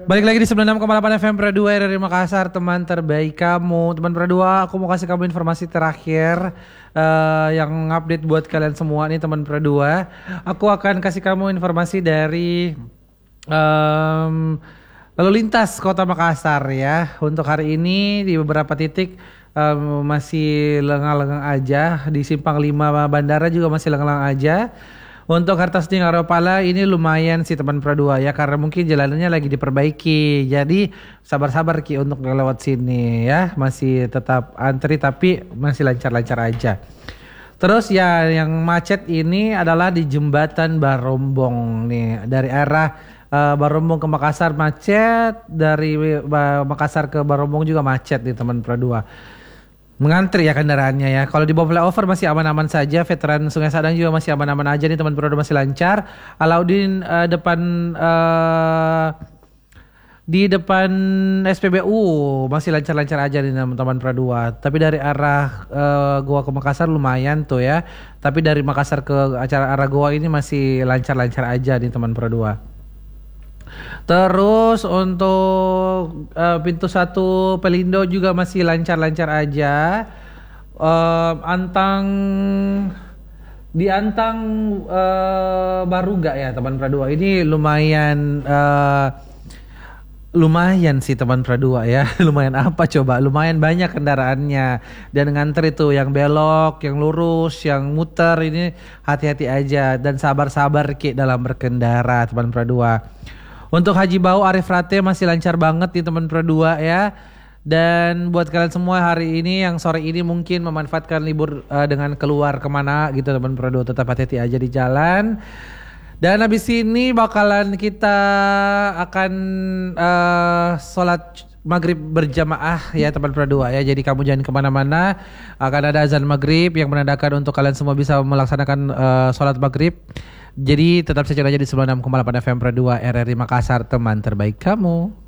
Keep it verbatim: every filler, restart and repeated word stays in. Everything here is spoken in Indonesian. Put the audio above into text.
Balik lagi di sembilan puluh enam koma delapan F M Pro dua dari Makassar, teman terbaik kamu. Teman Pro dua, aku mau kasih kamu informasi terakhir uh, yang update buat kalian semua nih teman Pro dua. Aku akan kasih kamu informasi dari um, lalu lintas Kota Makassar ya. Untuk hari ini di beberapa titik um, masih lengang-lengang aja. Di Simpang lima Bandara juga masih lengang-lengang aja. Untuk Kartasdi Ngaropala ini lumayan sih teman Pro dua ya, karena mungkin jalanannya lagi diperbaiki. Jadi sabar-sabar Ki untuk lewat sini ya. Masih tetap antri tapi masih lancar-lancar aja. Terus ya yang macet ini adalah di Jembatan Barombong nih. Dari arah uh, Barombong ke Makassar macet, dari uh, Makassar ke Barombong juga macet nih teman Pro dua. Mengantri ya kendaraannya ya. Kalau di bawah flyover masih aman-aman saja. Veteran Sungai Sadang juga masih aman-aman aja nih teman Pro dua, masih lancar. Alauddin uh, depan uh, di depan S P B U masih lancar-lancar aja nih teman-teman Pro dua. Tapi dari arah uh, Goa ke Makassar lumayan tuh ya. Tapi dari Makassar ke acara arah Goa ini masih lancar-lancar aja nih teman Pro dua. Terus untuk uh, pintu satu Pelindo juga masih lancar-lancar aja. Uh, Antang di Antang uh, baru gak ya teman Pro dua ini lumayan uh, lumayan sih teman Pro dua ya. Lumayan apa coba? Lumayan banyak kendaraannya dan ngantri tuh yang belok, yang lurus, yang muter ini hati-hati aja dan sabar-sabar Ki dalam berkendara teman Pro dua. Untuk Haji Bau Arif Rate masih lancar banget nih teman Pro dua ya. Dan buat kalian semua hari ini yang sore ini mungkin memanfaatkan libur uh, dengan keluar kemana gitu teman Pro dua, tetap hati-hati aja di jalan. Dan habis ini bakalan kita akan uh, sholat maghrib berjamaah ya teman Pro dua ya. Jadi kamu jangan kemana-mana, akan ada azan maghrib yang menandakan untuk kalian semua bisa melaksanakan uh, sholat maghrib. Jadi tetap saja aja di sembilan puluh enam koma delapan F M Pro dua R R I Makassar, teman terbaik kamu.